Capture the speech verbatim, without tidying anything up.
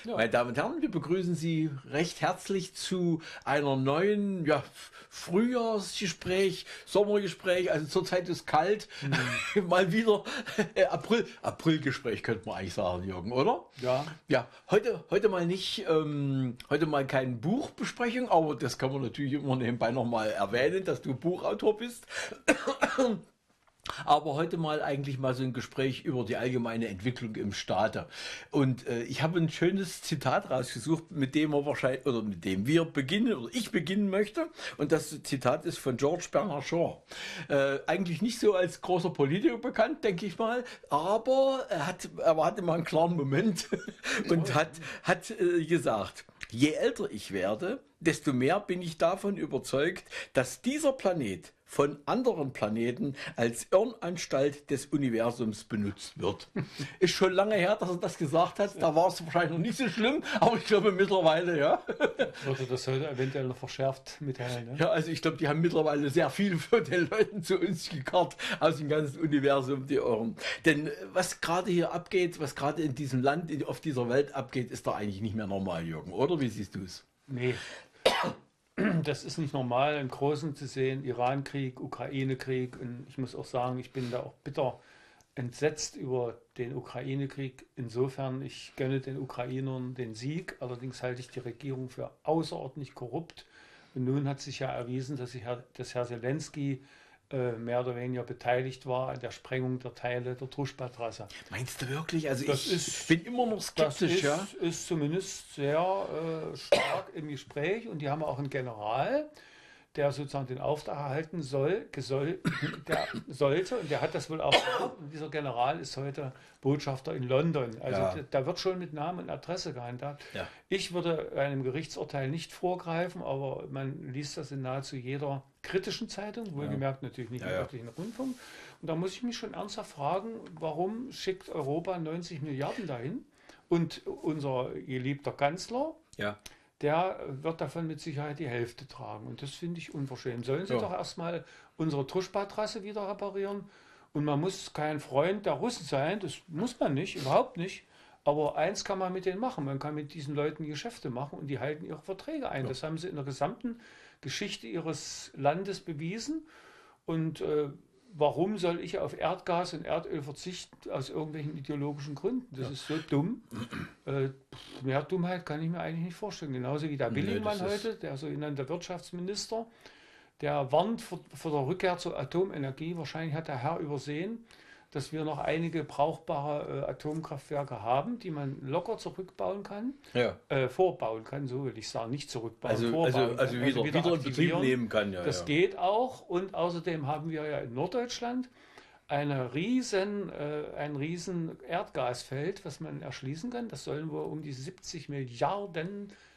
Ja. Meine Damen und Herren, wir begrüßen Sie recht herzlich zu einer neuen, ja, Frühjahrsgespräch, Sommergespräch, also zurzeit ist kalt, mhm. mal wieder äh, April, Aprilgespräch könnte man eigentlich sagen, Jürgen, oder? Ja. Ja, heute, heute mal nicht, ähm, heute mal keine Buchbesprechung, aber das kann man natürlich immer nebenbei nochmal erwähnen, dass du Buchautor bist. Aber heute mal eigentlich mal so ein Gespräch über die allgemeine Entwicklung im Staate. Und äh, ich habe ein schönes Zitat rausgesucht, mit dem wir wahrscheinlich, oder mit dem wir beginnen, oder ich beginnen möchte. Und das Zitat ist von George Bernard Shaw. Äh, eigentlich nicht so als großer Politiker bekannt, denke ich mal, aber er hat, er hatte mal einen klaren Moment und hat, hat äh, gesagt, je älter ich werde, desto mehr bin ich davon überzeugt, dass dieser Planet von anderen Planeten als Irrenanstalt des Universums benutzt wird. Ist schon lange her, dass er das gesagt hat. Da war es wahrscheinlich noch nicht so schlimm, aber ich glaube mittlerweile, ja. Würde das heute eventuell noch verschärft mitteilen, ne? Ja, also ich glaube, die haben mittlerweile sehr viel von den Leuten zu uns gekarrt aus dem ganzen Universum, die Irren. Denn was gerade hier abgeht, was gerade in diesem Land, auf dieser Welt abgeht, ist doch eigentlich nicht mehr normal, Jürgen, oder? Wie siehst du es? Nee. Das ist nicht normal, im Großen zu sehen, Iran-Krieg, Ukraine-Krieg. Und ich muss auch sagen, ich bin da auch bitter entsetzt über den Ukraine-Krieg. Insofern, ich gönne den Ukrainern den Sieg. Allerdings halte ich die Regierung für außerordentlich korrupt. Und nun hat sich ja erwiesen, dass, ich, dass Herr Zelensky äh, mehr oder weniger beteiligt war an der Sprengung der Teile der Druschba-Trasse. Meinst du wirklich? Also das ich ist, bin immer noch skeptisch, das ist, ja. ist zumindest sehr äh, stark im Gespräch, und die haben auch einen General, der sozusagen den Auftrag erhalten soll, gesoll, der sollte, und der hat das wohl auch. Und dieser General ist heute Botschafter in London. Also Ja. da, da wird schon mit Namen und Adresse gehandhabt. Ja. Ich würde einem Gerichtsurteil nicht vorgreifen, aber man liest das in nahezu jeder kritischen Zeitung, wohlgemerkt natürlich nicht Ja, im ja. örtlichen Rundfunk. Und da muss ich mich schon ernsthaft fragen, warum schickt Europa neunzig Milliarden dahin? Und unser geliebter Kanzler, Ja. der wird davon mit Sicherheit die Hälfte tragen. Und das finde ich unverschämt. Sollen sie Ja. doch erstmal unsere Druschba-Trasse wieder reparieren? Und man muss kein Freund der Russen sein, das muss man nicht, überhaupt nicht. Aber eins kann man mit denen machen, man kann mit diesen Leuten Geschäfte machen, und die halten ihre Verträge ein. Ja. Das haben sie in der gesamten Geschichte ihres Landes bewiesen. Und äh, warum soll ich auf Erdgas und Erdöl verzichten aus irgendwelchen ideologischen Gründen? Das Ja. ist so dumm. Äh, mehr Dummheit kann ich mir eigentlich nicht vorstellen. Genauso wie der Nee, Willingmann das ist- heute, der sogenannte Wirtschaftsminister, der warnt vor, vor der Rückkehr zur Atomenergie. Wahrscheinlich hat der Herr übersehen, dass wir noch einige brauchbare äh, Atomkraftwerke haben, die man locker zurückbauen kann, Ja. äh, vorbauen kann, so will ich sagen, nicht zurückbauen, Also, vorbauen also, also kann, wieder, wieder, in Betrieb aktivieren. nehmen kann, ja. Das ja. geht auch, und außerdem haben wir ja in Norddeutschland eine riesen, äh, ein riesen Erdgasfeld, was man erschließen kann. Das sollen wohl um die siebzig Milliarden